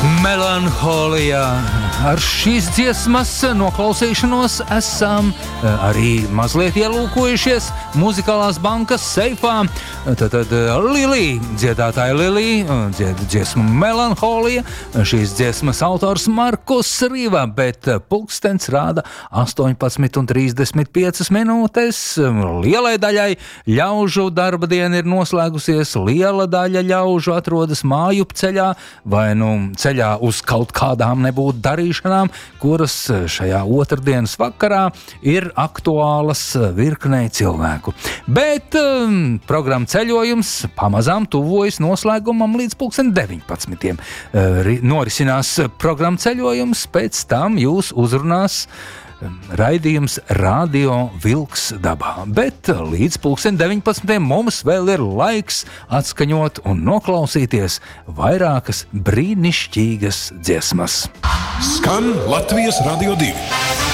Melanholija. Ar šīs dziesmas noklausīšanos esam arī mazliet ielūkojušies muzikālās bankas seifā. Tad Lilī, dziedātāja Lilī, dziesmu Melanholija. Šīs dziesmas autors Markus Rīva, bet pulkstens rāda 18:35 minūtes. Lielai daļai ļaužu darba diena ir noslēgusies. Liela daļa ļaužu atrodas mājup ceļā vai ceļā uz kaut kādām nebūtu darīšanām, kuras šajā otrdienas vakarā ir aktuālas virknei cilvēku. Bet programma ceļojums pamazām tuvojas noslēgumam līdz 19:00. Norisinās programma ceļojums, pēc tam jūs uzrunās raidījums Radio Vilks dabā, bet līdz 19:00 mums vēl ir laiks atskaņot un noklausīties vairākas brīnišķīgas dziesmas. Skan Latvijas Radio 2.